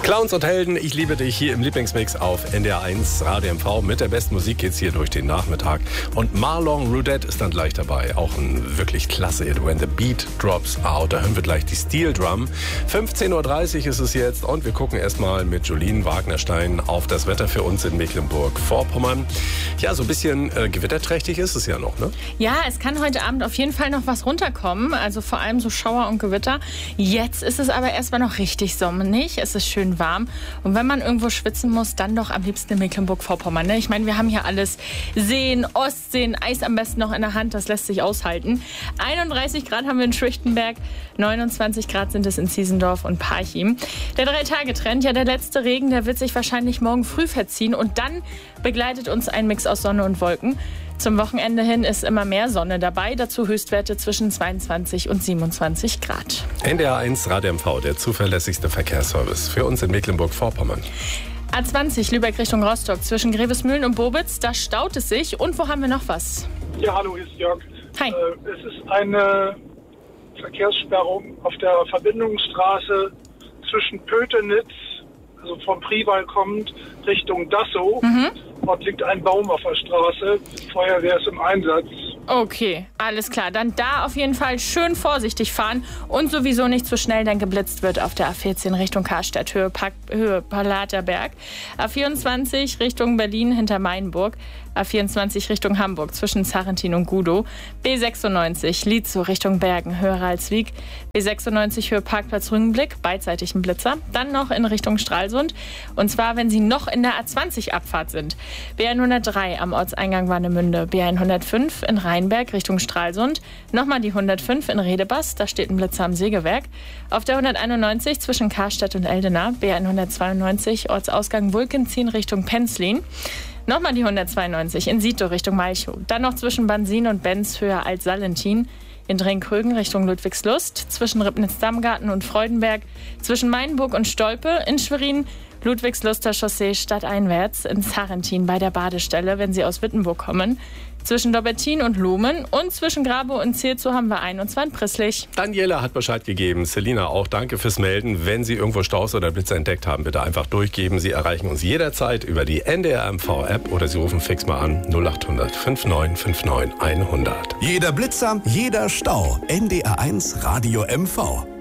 Clowns und Helden, ich liebe dich hier im Lieblingsmix auf NDR1 Radio MV. Mit der besten Musik geht's hier durch den Nachmittag. Und Marlon Roudette ist dann gleich dabei. Auch ein wirklich klasse Hit, When the Beat Drops Out. Da hören wir gleich die Steel Drum. 15.30 Uhr ist es jetzt und wir gucken erstmal mit Jolien Wagnerstein auf das Wetter für uns in Mecklenburg-Vorpommern. Ja, so ein bisschen gewitterträchtig ist es ja noch, ne? Ja, es kann heute Abend auf jeden Fall noch was runterkommen. Also vor allem so Schauer und Gewitter. Jetzt ist es aber erstmal noch richtig sonnig. Es ist schön warm. Und wenn man irgendwo schwitzen muss, dann doch am liebsten in Mecklenburg-Vorpommern. Ne? Ich meine, wir haben hier alles. Seen, Ostseen, Eis am besten noch in der Hand. Das lässt sich aushalten. 31 Grad haben wir in Schwichtenberg. 29 Grad sind es in Ziesendorf und Parchim. Der 3-Tage-Trend, ja der letzte Regen, der wird sich wahrscheinlich morgen früh verziehen. Und dann begleitet uns ein Mix aus Sonne und Wolken. Zum Wochenende hin ist immer mehr Sonne dabei. Dazu Höchstwerte zwischen 22 und 27 Grad. NDR1 Radio MV, der zuverlässigste Verkehrsservice für uns in Mecklenburg-Vorpommern. A20 Lübeck Richtung Rostock zwischen Grevesmühlen und Bobitz, da staut es sich. Und wo haben wir noch was? Ja, hallo, hier ist Jörg. Hi. Es ist eine Verkehrssperrung auf der Verbindungsstraße zwischen Pötenitz, also vom Priwall kommend, Richtung Dassow. Dort liegt ein Baum auf der Straße. Die Feuerwehr ist im Einsatz. Okay, alles klar. Dann da auf jeden Fall schön vorsichtig fahren und sowieso nicht zu schnell, denn geblitzt wird auf der A14 Richtung Karstadt, Höhe Palaterberg. A24 Richtung Berlin hinter Mainburg. A24 Richtung Hamburg zwischen Zarrentin und Gudow. B96 Lietzow Richtung Bergen, Höhe Ralswiek. B96 Höhe Parkplatz Rügenblick, beidseitig ein Blitzer. Dann noch in Richtung Stralsund. Und zwar, wenn Sie noch in der A20-Abfahrt sind. B103 am Ortseingang Warnemünde. B105 in Rheinberg Richtung Stralsund. Nochmal die 105 in Redebast, da steht ein Blitzer am Sägewerk. Auf der 191 zwischen Karstadt und Eldena. B192 Ortsausgang Wulkenzien Richtung Penzlin. Nochmal die 192 in Sito Richtung Malchow. Dann noch zwischen Bansin und Benz Höhe Alt-Salentin. In Drenkrögen Richtung Ludwigslust. Zwischen Ribnitz-Dammgarten und Freudenberg. Zwischen Mainburg und Stolpe. In Schwerin Ludwigsluster Chaussee stadteinwärts. In Zarrentin bei der Badestelle, wenn Sie aus Wittenburg kommen. Zwischen Dobbertin und Lumen und zwischen Grabow und Zierzow haben wir einen, und zwar in Prisslich. Daniela hat Bescheid gegeben. Selina auch, danke fürs Melden. Wenn Sie irgendwo Staus oder Blitzer entdeckt haben, bitte einfach durchgeben. Sie erreichen uns jederzeit über die NDR MV-App oder Sie rufen fix mal an 0800 5959 100. Jeder Blitzer, jeder Stau. NDR1 Radio MV.